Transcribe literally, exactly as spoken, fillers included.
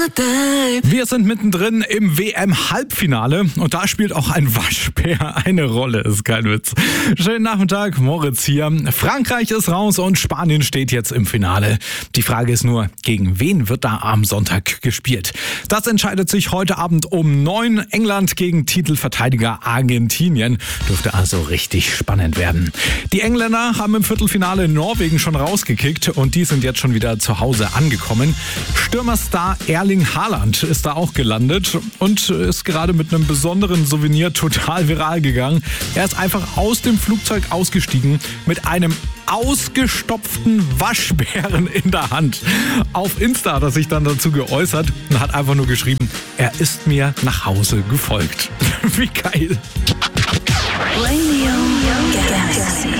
Wir sind mittendrin im W M-Halbfinale und da spielt auch ein Waschbär eine Rolle, ist kein Witz. Schönen Nachmittag, Moritz hier. Frankreich ist raus und Spanien steht jetzt im Finale. Die Frage ist nur, gegen wen wird da am Sonntag gespielt? Das entscheidet sich heute Abend um neun. England gegen Titelverteidiger Argentinien. Dürfte also richtig spannend werden. Die Engländer haben im Viertelfinale Norwegen schon rausgekickt und die sind jetzt schon wieder zu Hause angekommen. Stürmerstar Erling Haaland ist da auch gelandet und ist gerade mit einem besonderen Souvenir total viral gegangen. Er ist einfach aus dem Flugzeug ausgestiegen mit einem ausgestopften Waschbären in der Hand. Auf Insta hat er sich dann dazu geäußert und hat einfach nur geschrieben, er ist mir nach Hause gefolgt. Wie geil. Radio Galaxy.